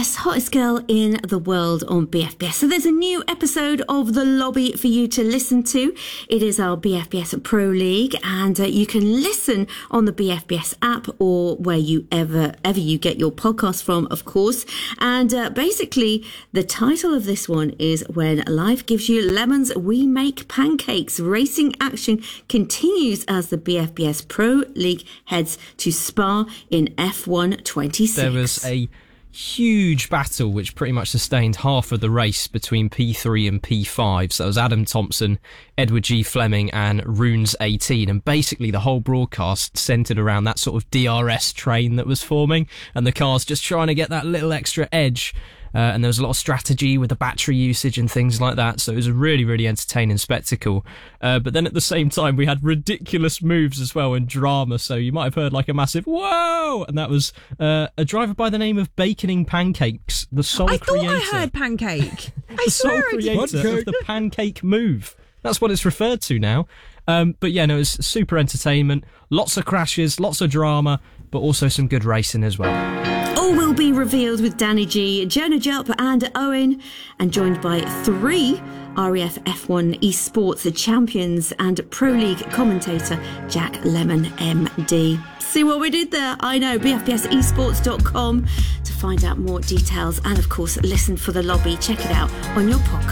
Yes, hottest girl in the world on BFBS. So there's a new episode of The Lobby for you to listen to. It is our BFBS Pro League, and you can listen on the BFBS app or where you ever you get your podcast from, of course. And basically, the title of this one is When Life Gives You Lemons, We Make Pancakes. Racing action continues as the BFBS Pro League heads to Spa in F1 26. There was a huge battle which pretty much sustained half of the race between P3 and P5. So that was Adam Thompson, Edward G. Fleming and Runes 18, and basically the whole broadcast centred around that sort of DRS train that was forming and the cars just trying to get that little extra edge. And there was a lot of strategy with the battery usage and things like that. So it was a really, really entertaining spectacle. But then at the same time, we had ridiculous moves as well and drama. So you might have heard like a massive whoa! And that was a driver by the name of Baconing Pancakes, the sole creator. I thought I heard pancake. The sole creator of the pancake move. That's what it's referred to now. But yeah, no, it was super entertainment. Lots of crashes, lots of drama, but also some good racing as well. All will be revealed with Danny G, Jonah Jupp and Owen, and joined by 3 REF F1 eSports champions and Pro League commentator Jack Lemon MD. See what we did there? I know, bfbsesports.com to find out more details, and of course listen for The Lobby. Check it out on your podcast